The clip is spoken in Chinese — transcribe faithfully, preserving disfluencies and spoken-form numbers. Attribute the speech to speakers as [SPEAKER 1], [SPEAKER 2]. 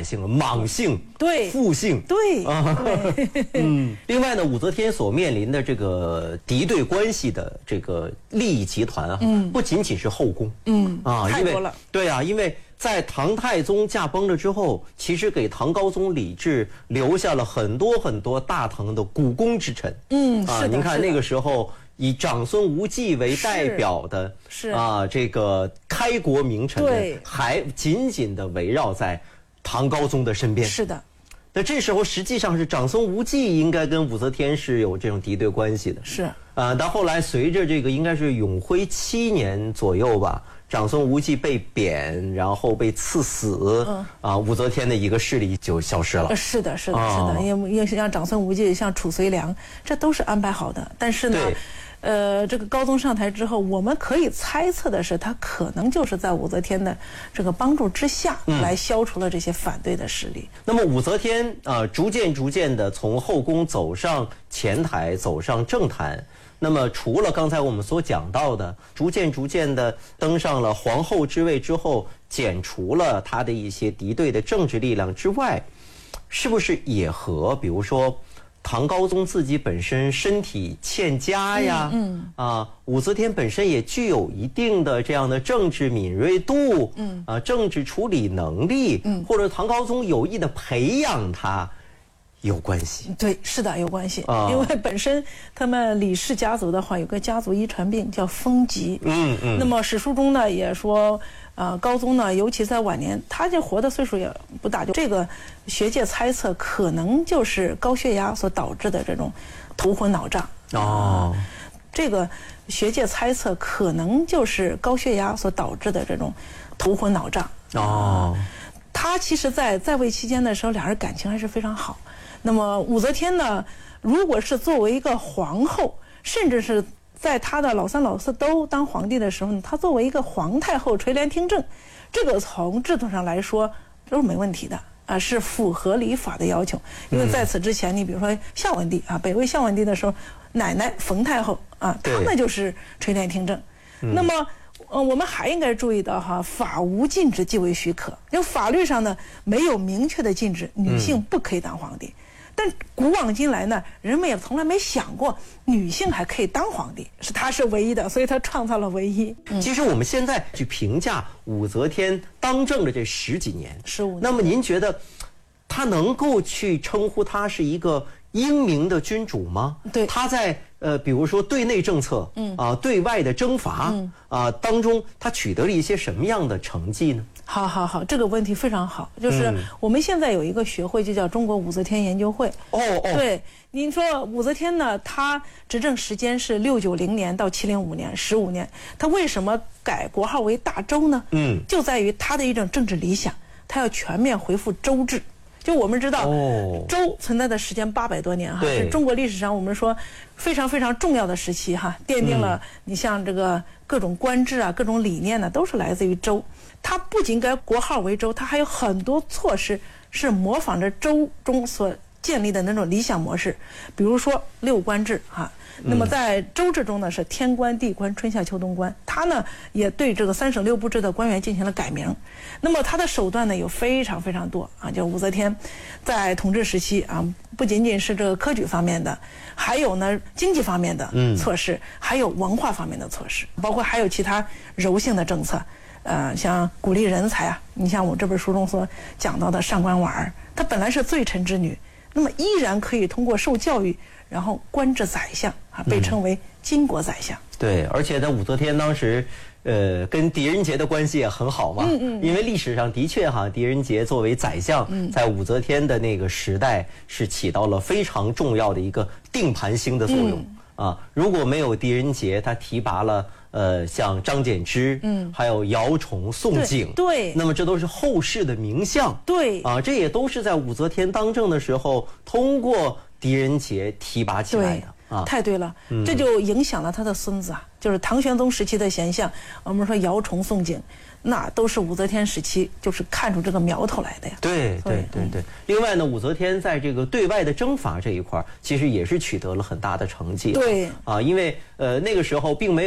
[SPEAKER 1] 姓了，莽姓、
[SPEAKER 2] 对
[SPEAKER 1] 复姓，
[SPEAKER 2] 对
[SPEAKER 1] 啊，
[SPEAKER 2] 对
[SPEAKER 1] 嗯。另外呢，武则天所面临的这个敌对关系的这个利益集团啊，嗯，不仅仅是后宫，
[SPEAKER 2] 嗯
[SPEAKER 1] 啊，因为
[SPEAKER 2] 太多了，
[SPEAKER 1] 对啊，因为在唐太宗驾崩了之后，其实给唐高宗李治留下了很多很多大唐的股肱之臣，
[SPEAKER 2] 嗯，
[SPEAKER 1] 啊，
[SPEAKER 2] 是的，
[SPEAKER 1] 您看那个时候。以长孙无忌为代表的
[SPEAKER 2] 是
[SPEAKER 1] 啊，这个开国名臣
[SPEAKER 2] 对，
[SPEAKER 1] 还紧紧地围绕在唐高宗的身边。
[SPEAKER 2] 是的，
[SPEAKER 1] 那这时候实际上是长孙无忌应该跟武则天是有这种敌对关系的。
[SPEAKER 2] 是
[SPEAKER 1] 啊，到后来随着这个应该是永徽七年左右吧，长孙无忌被贬，然后被赐死，嗯、啊，武则天的一个势力就消失了。
[SPEAKER 2] 是的，是的，是的，因为因为像长孙无忌、像褚遂良，这都是安排好的。但是呢。呃，这个高宗上台之后，我们可以猜测的是，他可能就是在武则天的这个帮助之下，来消除了这些反对的势力。
[SPEAKER 1] 嗯、那么武则天啊、呃，逐渐逐渐的从后宫走上前台，走上政坛。那么除了刚才我们所讲到的，逐渐逐渐的登上了皇后之位之后，减除了她的一些敌对的政治力量之外，是不是也和比如说？唐高宗自己本身身体欠佳呀，嗯，嗯啊，武则天本身也具有一定的这样的政治敏锐度，嗯啊，政治处理能力，嗯，或者唐高宗有意的培养他，有关系。
[SPEAKER 2] 对，是的，有关系。啊、因为本身他们李氏家族的话，有个家族遗传病叫风疾，嗯嗯。那么史书中呢也说。呃，高宗呢，尤其在晚年，他这活的岁数也不大，就这个学界猜测，可能就是高血压所导致的这种头昏脑胀。哦，这个学界猜测，可能就是高血压所导致的这种头昏脑胀。哦，他其实，在在位期间的时候，两人感情还是非常好。那么武则天呢，如果是作为一个皇后，甚至是在他的老三老四都当皇帝的时候呢，他作为一个皇太后垂帘听政，这个从制度上来说都是没问题的啊，是符合礼法的要求。因为在此之前，你比如说孝文帝啊，北魏孝文帝的时候，奶奶冯太后啊，他们就是垂帘听政。那么，呃，我们还应该注意到哈，法无禁止即为许可，因为法律上呢没有明确的禁止女性不可以当皇帝。嗯，但古往今来呢，人们也从来没想过女性还可以当皇帝，是她是唯一的，所以她创造了唯一。
[SPEAKER 1] 嗯、其实我们现在去评价武则天当政的这十几年，
[SPEAKER 2] 十五年，
[SPEAKER 1] 那么您觉得她能够去称呼她是一个英明的君主吗？
[SPEAKER 2] 对，
[SPEAKER 1] 她在呃，比如说对内政策，嗯啊、呃，对外的征伐，嗯啊、呃，当中她取得了一些什么样的成绩呢？
[SPEAKER 2] 好好好，这个问题非常好，就是我们现在有一个学会，就叫中国武则天研究会。哦哦，对，您说武则天呢，她执政时间是六九零年到七零五年，十五年。她为什么改国号为大周呢？嗯，就在于她的一种政治理想，她要全面恢复周制。就我们知道，哦、周存在的时间八百多年哈，是中国历史上我们说非常非常重要的时期哈，奠定了你像这个各种官制啊、各种理念呢，都是来自于周。它不仅改国号为周，它还有很多措施是模仿着周中所建立的那种理想模式，比如说六官制哈。那么在周制中呢是天官、地官、春夏秋冬官，它呢也对这个三省六部制的官员进行了改名。那么它的手段呢有非常非常多啊，就武则天在统治时期啊，不仅仅是这个科举方面的，还有呢经济方面的措施，嗯、还有文化方面的措施，包括还有其他柔性的政策。呃，像鼓励人才啊，你像我这本书中所讲到的上官婉儿，她本来是罪臣之女，那么依然可以通过受教育，然后官至宰相啊，被称为巾帼宰相。
[SPEAKER 1] 嗯、对，而且呢，武则天当时，呃，跟狄仁杰的关系也很好嘛。嗯嗯。因为历史上的确哈，狄仁杰作为宰相，嗯、在武则天的那个时代是起到了非常重要的一个定盘星的作用。嗯啊，如果没有狄仁杰，他提拔了呃像张柬之，嗯，还有姚崇、宋璟，
[SPEAKER 2] 对，
[SPEAKER 1] 那么这都是后世的名相，
[SPEAKER 2] 对，
[SPEAKER 1] 啊，这也都是在武则天当政的时候通过狄仁杰提拔起来的。
[SPEAKER 2] 啊，太对了，嗯、这就影响了他的孙子啊，就是唐玄宗时期的贤相，我们说姚崇、宋璟，那都是武则天时期就是看出这个苗头来的呀。
[SPEAKER 1] 对对对对。另外呢，武则天在这个对外的征伐这一块，其实也是取得了很大的成绩。
[SPEAKER 2] 对啊，
[SPEAKER 1] 因为呃那个时候并没有。